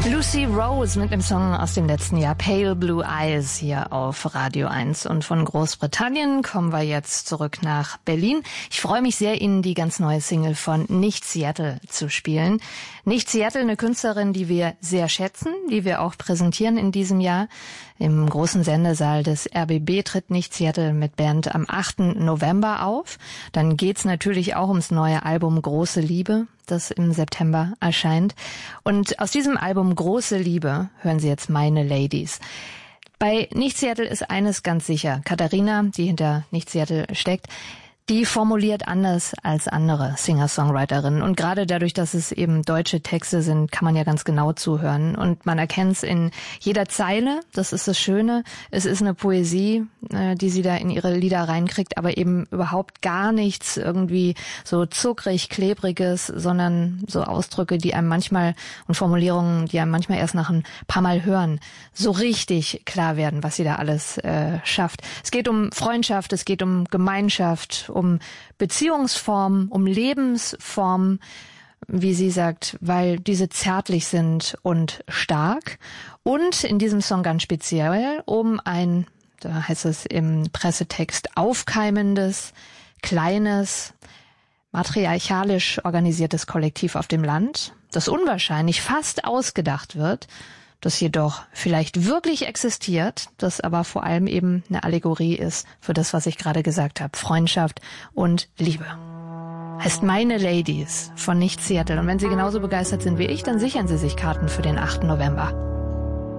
Lucy Rose mit dem Song aus dem letzten Jahr Pale Blue Eyes hier auf Radio 1. Und von Großbritannien kommen wir jetzt zurück nach Berlin. Ich freue mich sehr, Ihnen die ganz neue Single von Nicht Seattle zu spielen. Nicht Seattle, eine Künstlerin, die wir sehr schätzen, die wir auch präsentieren in diesem Jahr. Im großen Sendesaal des RBB tritt Nicht Seattle mit Band am 8. November auf. Dann geht's natürlich auch ums neue Album Große Liebe, das im September erscheint. Und aus diesem Album Große Liebe hören Sie jetzt Meine Ladies. Bei Nicht Seattle ist eines ganz sicher. Katharina, die hinter Nicht Seattle steckt, die formuliert anders als andere Singer-Songwriterinnen. Und gerade dadurch, dass es eben deutsche Texte sind, kann man ja ganz genau zuhören. Und man erkennt es in jeder Zeile, das ist das Schöne. Es ist eine Poesie, die sie da in ihre Lieder reinkriegt, aber eben überhaupt gar nichts irgendwie so zuckrig, klebriges, sondern so Ausdrücke, die einem manchmal und Formulierungen, die einem manchmal erst nach ein paar Mal hören, so richtig klar werden, was sie da alles schafft. Es geht um Freundschaft, es geht um Gemeinschaft, um Beziehungsformen, um Lebensformen, wie sie sagt, weil diese zärtlich sind und stark. Und in diesem Song ganz speziell um ein, da heißt es im Pressetext, aufkeimendes, kleines, matriarchalisch organisiertes Kollektiv auf dem Land, das unwahrscheinlich fast ausgedacht wird, das jedoch vielleicht wirklich existiert, das aber vor allem eben eine Allegorie ist für das, was ich gerade gesagt habe, Freundschaft und Liebe. Heißt Meine Ladies von Nicht Seattle. Und wenn Sie genauso begeistert sind wie ich, dann sichern Sie sich Karten für den 8. November.